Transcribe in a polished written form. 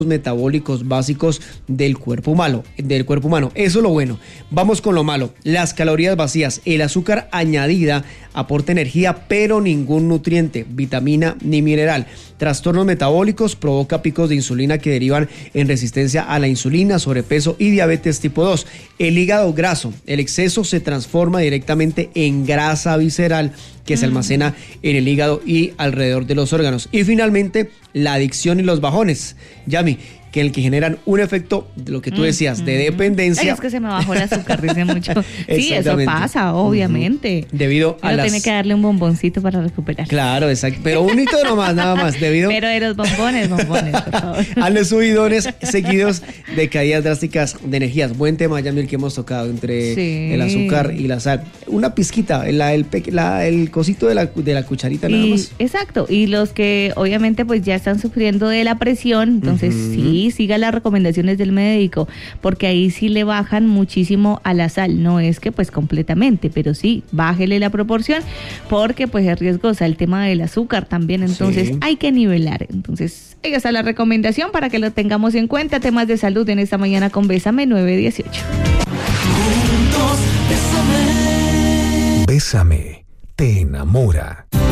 metabólicos básicos del cuerpo humano. Eso es lo bueno. Vamos con lo malo. Las calorías vacías. El azúcar añadida aporta energía, pero ningún nutriente, vitamina ni mineral. Trastornos metabólicos, provoca picos de insulina que derivan en resistencia a la insulina, sobrepeso y diabetes tipo 2. El hígado graso. El exceso se transforma directamente en grasa visceral que se almacena en el hígado y alrededor de los órganos. Y finalmente, la adicción y los bajones. Yami, que generan un efecto de lo que tú decías, de dependencia. Ay, es que se me bajó el azúcar, dice mucho. Sí, eso pasa, obviamente. Debido a tiene que darle un bomboncito para recuperar. Claro, exacto. Pero un hito nomás, nada más. Pero de los bombones, por favor. A los subidones seguidos de caídas drásticas de energías. Buen tema, Yami, el que hemos tocado entre el azúcar y la sal. Una pizquita, el cosito de la cucharita nada más. Exacto. Y los que obviamente pues ya están sufriendo de la presión, entonces siga las recomendaciones del médico, porque ahí sí le bajan muchísimo a la sal, no es que pues completamente, pero sí, bájele la proporción, porque pues es riesgosa el tema del azúcar también, entonces hay que nivelar. Entonces, ahí está la recomendación para que lo tengamos en cuenta. Temas de salud en esta mañana con Bésame 918. Bésame, te enamora.